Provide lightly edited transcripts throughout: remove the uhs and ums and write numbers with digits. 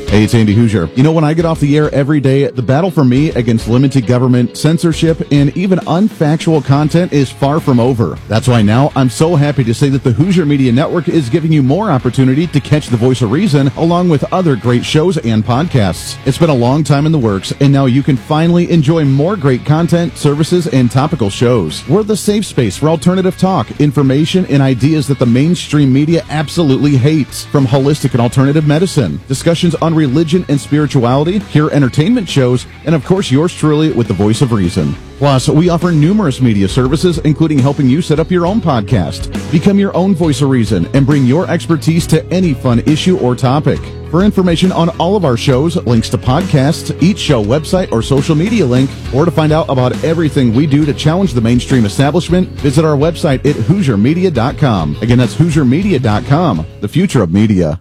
Hey, it's Andy Hoosier. You know, when I get off the air every day, the battle for me against limited government, censorship, and even unfactual content is far from over. That's why now I'm so happy to say that the Hoosier Media Network is giving you more opportunity to catch the voice of reason along with other great shows and podcasts. It's been a long time in the works, and now you can finally enjoy more great content, services, and topical shows. We're the safe space for alternative talk, information, and ideas that the mainstream media absolutely hates. From holistic and alternative medicine, discussions on religion and spirituality, pure entertainment shows, and of course yours truly with the voice of reason. Plus, we offer numerous media services, including helping you set up your own podcast. Become your own voice of reason and bring your expertise to any fun issue or topic. For information on all of our shows, links to podcasts, each show website or social media link, or to find out about everything we do to challenge the mainstream establishment, visit our website at HoosierMedia.com. Again, that's HoosierMedia.com, the future of media.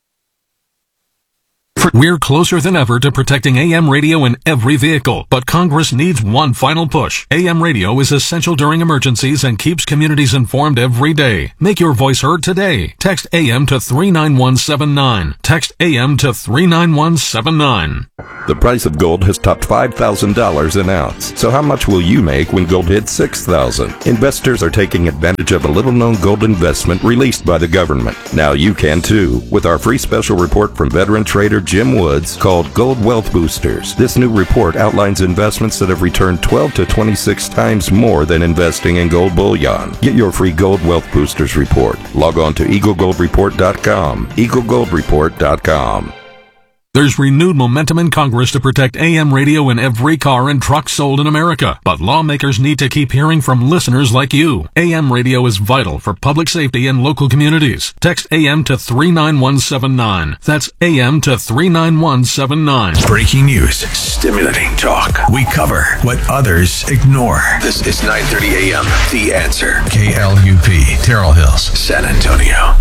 We're closer than ever to protecting AM radio in every vehicle, but Congress needs one final push. AM radio is essential during emergencies and keeps communities informed every day. Make your voice heard today. Text AM to 39179. Text AM to 39179. The price of gold has topped $5,000 an ounce. So how much will you make when gold hits $6,000? Investors are taking advantage of a little-known gold investment released by the government. Now you can too, with our free special report from veteran trader Jim Woods called Gold Wealth Boosters. This new report outlines investments that have returned 12 to 26 times more than investing in gold bullion. Get your free Gold Wealth Boosters report. Log on to EagleGoldReport.com. EagleGoldReport.com. There's renewed momentum in Congress to protect AM radio in every car and truck sold in America. But lawmakers need to keep hearing from listeners like you. AM radio is vital for public safety and local communities. Text AM to 39179. That's AM to 39179. Breaking news, stimulating talk. We cover what others ignore. This is 9:30 AM. The Answer. KLUP, Terrell Hills, San Antonio.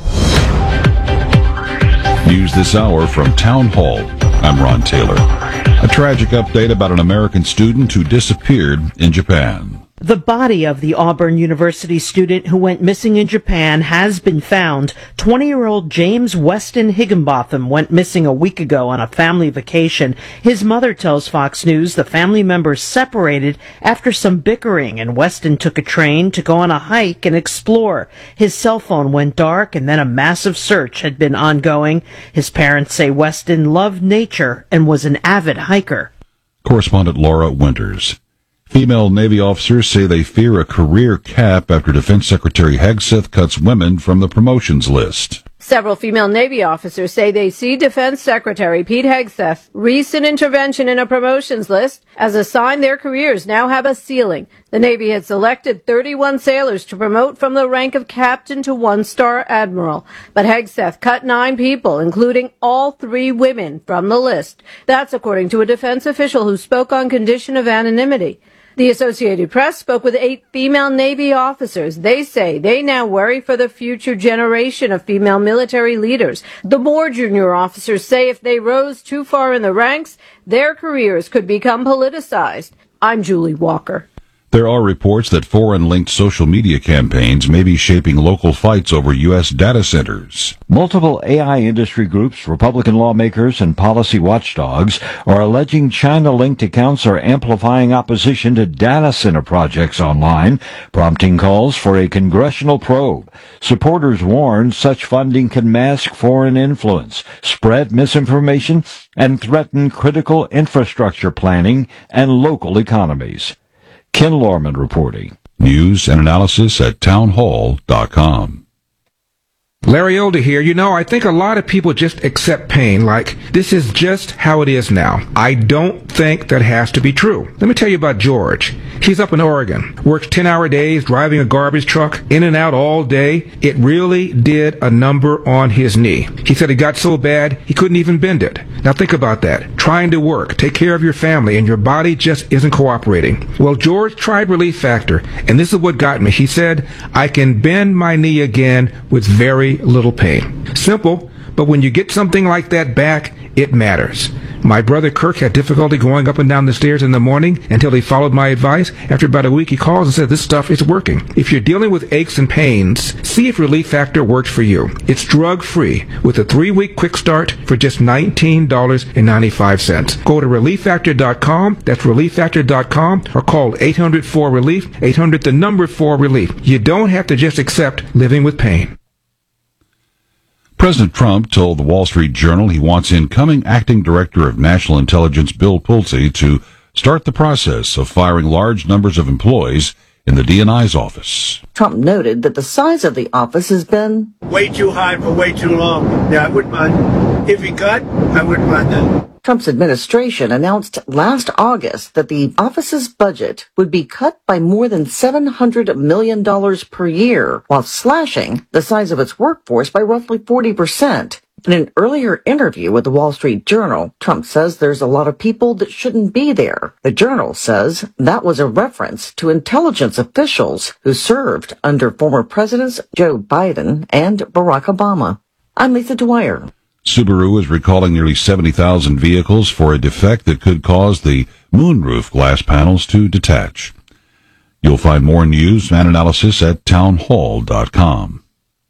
News this hour from Town Hall. I'm Ron Taylor. A tragic update about an American student who disappeared in Japan. The body of the Auburn University student who went missing in Japan has been found. 20-year-old James Weston Higginbotham went missing a week ago on a family vacation. His mother tells Fox News the family members separated after some bickering, and Weston took a train to go on a hike and explore. His cell phone went dark, and then a massive search had been ongoing. His parents say Weston loved nature and was an avid hiker. Correspondent Laura Winters. Female Navy officers say they fear a career cap after Defense Secretary Hegseth cuts women from the promotions list. Several female Navy officers say they see Defense Secretary Pete Hegseth's recent intervention in a promotions list as a sign their careers now have a ceiling. The Navy had selected 31 sailors to promote from the rank of captain to one-star admiral, but Hegseth cut 9 people, including all 3 women, from the list. That's according to a defense official who spoke on condition of anonymity. The Associated Press spoke with 8 female Navy officers. They say they now worry for the future generation of female military leaders. The more junior officers say if they rose too far in the ranks, their careers could become politicized. I'm Julie Walker. There are reports that foreign-linked social media campaigns may be shaping local fights over U.S. data centers. Multiple AI industry groups, Republican lawmakers, and policy watchdogs are alleging China-linked accounts are amplifying opposition to data center projects online, prompting calls for a congressional probe. Supporters warn such funding can mask foreign influence, spread misinformation, and threaten critical infrastructure planning and local economies. Ken Lorman reporting. News and analysis at townhall.com. Larry Older here. You know, I think a lot of people just accept pain like this is just how it is now. I don't think that has to be true. Let me tell you about George. He's up in Oregon, works 10-hour days, driving a garbage truck, in and out all day. It really did a number on his knee. He said it got so bad he couldn't even bend it. Now think about that. Trying to work, take care of your family, and your body just isn't cooperating. Well, George tried Relief Factor, and this is what got me. He said, I can bend my knee again with very little pain. Simple, but when you get something like that back, it matters. My brother Kirk had difficulty going up and down the stairs in the morning until he followed my advice. After about a week, he calls and says this stuff is working. If you're dealing with aches and pains, see if Relief Factor works for you. It's drug-free with a 3-week quick start for just $19.95. Go to ReliefFactor.com. That's ReliefFactor.com, or call 800-4-RELIEF, 800-4-RELIEF. You don't have to just accept living with pain. President Trump told the Wall Street Journal he wants incoming acting director of National Intelligence Bill Pulte to start the process of firing large numbers of employees in the DNI's office. Trump noted that the size of the office has been way too high for way too long. Yeah, I wouldn't mind. If he cut, I wouldn't mind that. Trump's administration announced last August that the office's budget would be cut by more than $700 million per year, while slashing the size of its workforce by roughly 40%. In an earlier interview with the Wall Street Journal, Trump says there's a lot of people that shouldn't be there. The Journal says that was a reference to intelligence officials who served under former presidents Joe Biden and Barack Obama. I'm Lisa Dwyer. Subaru is recalling nearly 70,000 vehicles for a defect that could cause the moonroof glass panels to detach. You'll find more news and analysis at townhall.com.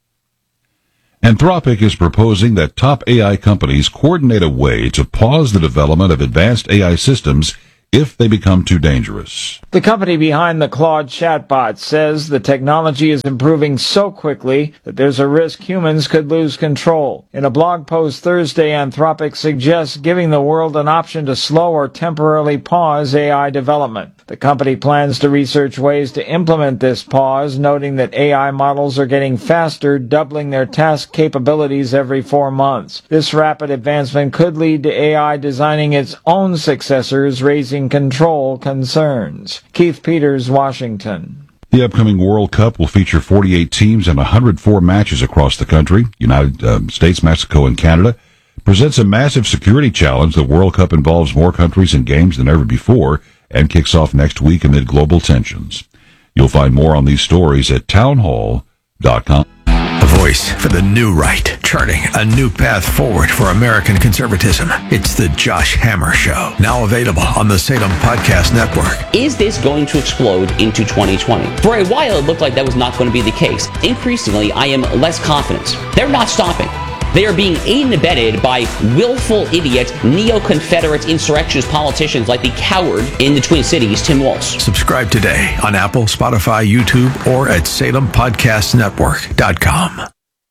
Anthropic is proposing that top AI companies coordinate a way to pause the development of advanced AI systems if they become too dangerous. The company behind the Claude chatbot says the technology is improving so quickly that there's a risk humans could lose control. In a blog post Thursday, Anthropic suggests giving the world an option to slow or temporarily pause AI development. The company plans to research ways to implement this pause, noting that AI models are getting faster, doubling their task capabilities every 4 months. This rapid advancement could lead to AI designing its own successors, raising control concerns. Keith Peters, Washington. The upcoming World Cup will feature 48 teams and 104 matches across the country. United States, Mexico, and Canada presents a massive security challenge. The World Cup involves more countries and games than ever before and kicks off next week amid global tensions. You'll find more on these stories at townhall.com. A voice for the new right, charting a new path forward for American conservatism. It's the Josh Hammer Show, now available on the Salem Podcast Network. Is this going to explode into 2020? For a while, it looked like that was not going to be the case. Increasingly, I am less confident. They're not stopping. They are being aided and abetted by willful idiot, neo-Confederate insurrectionist politicians like the coward in the Twin Cities, Tim Walz. Subscribe today on Apple, Spotify, YouTube, or at SalemPodcastNetwork.com.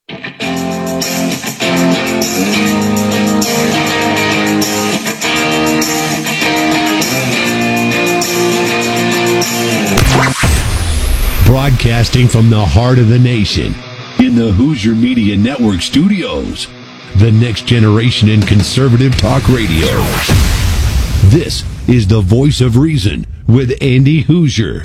Broadcasting from the heart of the nation, in the Hoosier Media Network studios, the next generation in conservative talk radio. This is the Voice of Reason with Andy Hoosier.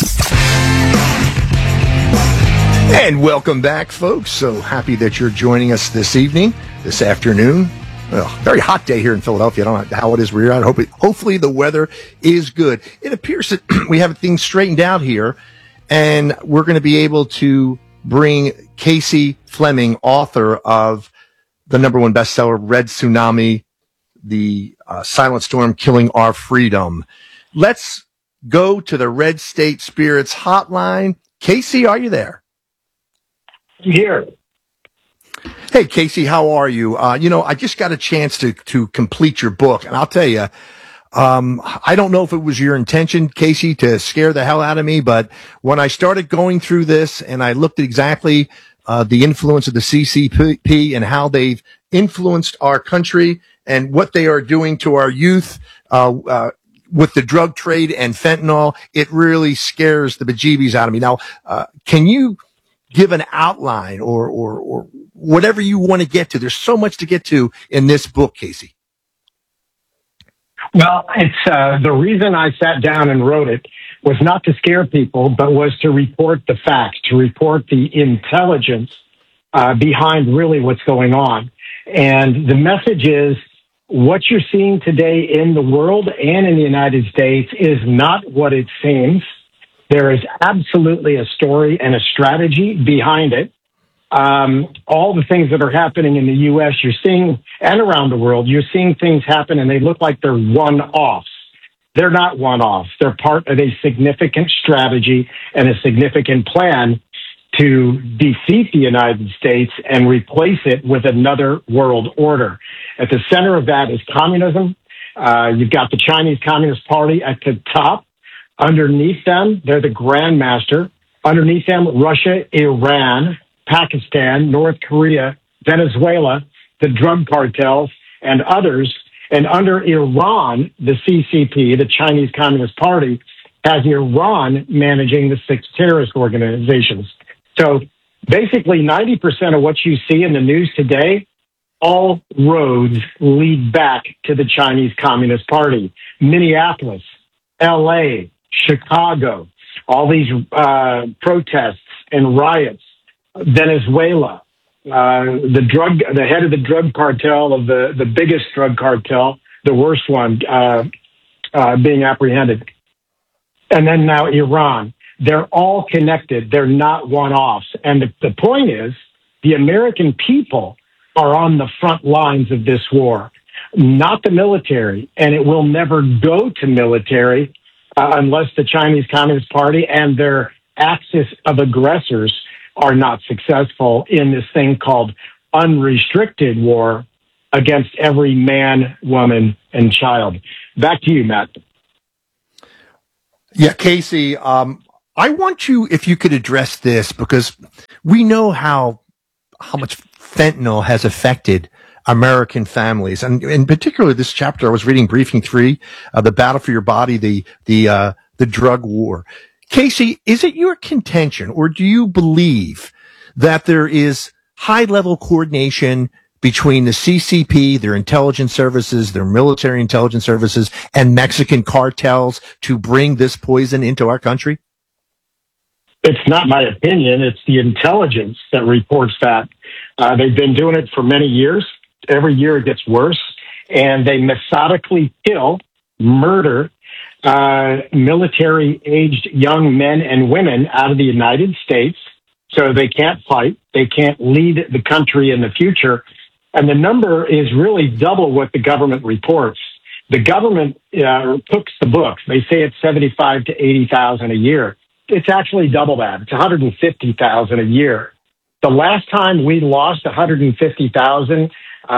And welcome back, folks. So happy that you're joining us this evening, this afternoon. Well, very hot day here in Philadelphia. I don't know how it is where you're at. Hopefully the weather is good. It appears that we have things straightened out here, and we're going to be able to bring Casey Fleming, author of the #1 bestseller, Red Tsunami, the Silent Storm Killing Our Freedom. Let's go to the Red State Spirits hotline. Casey, are you there? I'm here. Hey, Casey, how are you? I just got a chance to complete your book, and I'll tell you, I don't know if it was your intention, Casey, to scare the hell out of me, but when I started going through this and I looked at exactly the influence of the CCP and how they've influenced our country and what they are doing to our youth with the drug trade and fentanyl, it really scares the bejeebies out of me. Now, can you give an outline or whatever you want to get to? There's so much to get to in this book, Casey. Well, it's the reason I sat down and wrote it was not to scare people, but was to report the facts, to report the intelligence behind really what's going on. And the message is what you're seeing today in the world and in the United States is not what it seems. There is absolutely a story and a strategy behind it. all the things that are happening in the U.S., you're seeing, and around the world, you're seeing things happen and they look like they're one-offs. They're not one-offs. They're part of a significant strategy and a significant plan to defeat the United States and replace it with another world order. At the center of that is communism. You've got the Chinese Communist Party at the top. Underneath them, they're the grandmaster. Underneath them, Russia, Iran, Pakistan, North Korea, Venezuela, the drug cartels, and others. And under Iran, the CCP, the Chinese Communist Party, has Iran managing the 6 terrorist organizations. So basically 90% of what you see in the news today, all roads lead back to the Chinese Communist Party. Minneapolis, LA, Chicago, all these protests and riots, Venezuela, the head of the drug cartel, of the biggest drug cartel, the worst one, being apprehended. And then now Iran. They're all connected. They're not one-offs. And the point is, the American people are on the front lines of this war, not the military. And it will never go to military unless the Chinese Communist Party and their axis of aggressors are not successful in this thing called unrestricted war against every man, woman, and child. Back to you, Matt. Yeah, Casey, I want you, if you could address this, because we know how much fentanyl has affected American families. And in particular, this chapter, I was reading Briefing 3, The Battle for Your Body, the drug war. Casey, is it your contention, or do you believe that there is high-level coordination between the CCP, their intelligence services, their military intelligence services, and Mexican cartels to bring this poison into our country? It's not my opinion. It's the intelligence that reports that. They've been doing it for many years. Every year it gets worse. And they methodically kill, murder military-aged young men and women out of the United States so they can't fight. They can't lead the country in the future. And the number is really double what the government reports. The government cooks the books. They say it's 75 to 80,000 a year. It's actually double that. It's 150,000 a year. The last time we lost 150,000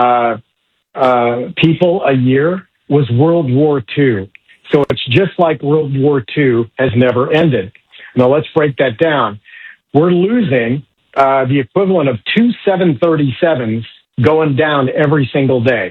people a year was World War II. So it's just like World War II has never ended. Now let's break that down. We're losing the equivalent of 2 737s going down every single day.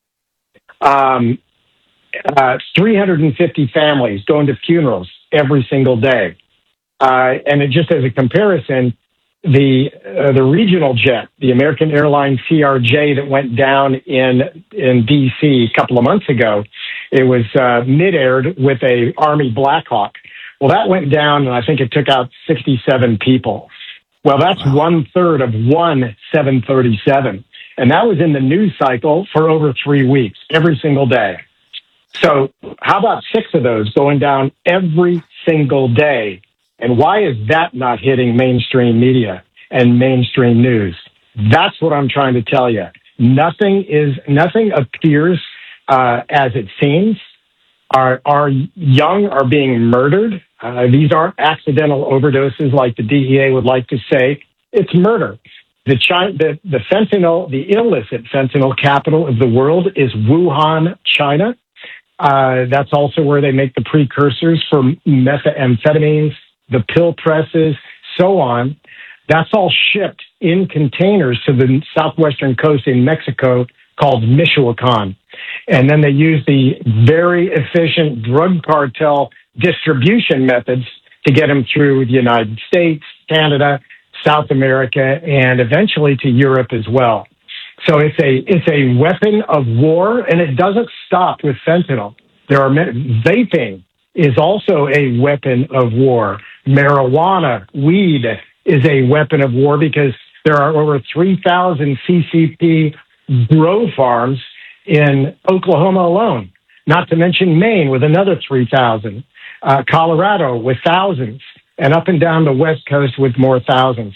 350 families going to funerals every single day. And it just as a comparison, the regional jet, the American Airlines CRJ that went down in D.C. a couple of months ago, it was mid-aired with a Army Black Hawk. Well, that went down, and I think it took out 67 people. Well, that's 1/3 of one 737. And that was in the news cycle for over 3 weeks, every single day. So how about 6 of those going down every single day? And why is that not hitting mainstream media and mainstream news? That's what I'm trying to tell you. Nothing appears as it seems. Our young are being murdered. These aren't accidental overdoses like the DEA would like to say. It's murder. The fentanyl, the illicit fentanyl capital of the world is Wuhan, China. That's also where they make the precursors for methamphetamines, the pill presses, so on. That's all shipped in containers to the southwestern coast in Mexico called Michoacan. And then they use the very efficient drug cartel distribution methods to get them through the United States, Canada, South America, and eventually to Europe as well. So it's a weapon of war, and it doesn't stop with fentanyl. Vaping is also a weapon of war. Marijuana, weed is a weapon of war because there are over 3,000 CCP grow farms in Oklahoma alone, not to mention Maine with another 3,000, Colorado with thousands, and up and down the West Coast with more thousands.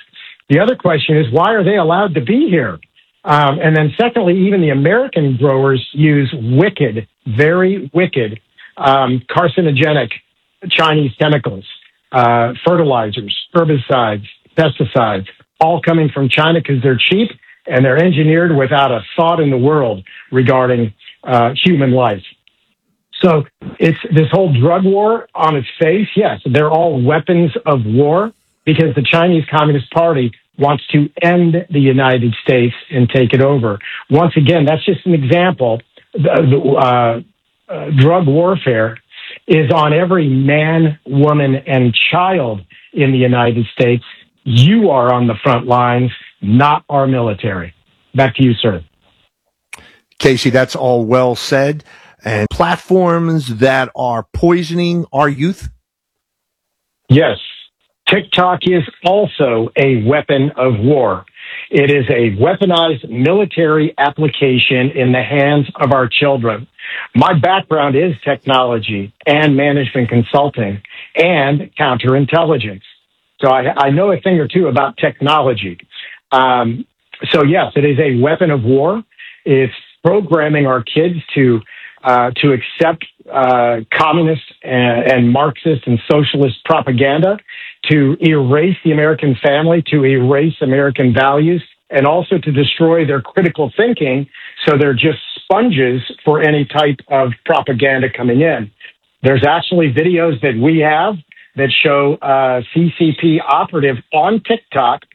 The other question is, why are they allowed to be here? And then secondly, even the American growers use wicked, very wicked, carcinogenic Chinese chemicals, fertilizers, herbicides, pesticides, all coming from China because they're cheap and they're engineered without a thought in the world regarding human life. So it's this whole drug war on its face. Yes, they're all weapons of war because the Chinese Communist Party wants to end the United States and take it over. Once again, that's just an example. Drug warfare is on every man, woman, and child in the United States. You are on the front lines, not our military. Back to you, sir. Casey, that's all well said. And platforms that are poisoning our youth? Yes. TikTok is also a weapon of war. It is a weaponized military application in the hands of our children. My background is technology and management consulting and counterintelligence. So I know a thing or two about technology. So yes, it is a weapon of war. It's programming our kids to accept communist and Marxist and socialist propaganda, to erase the American family, to erase American values, and also to destroy their critical thinking so they're just sponges for any type of propaganda coming in. There's actually videos that we have that show CCP operative on TikTok